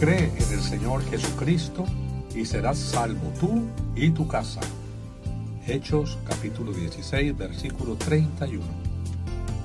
Cree en el Señor Jesucristo y serás salvo tú y tu casa. Hechos capítulo 16, versículo 31.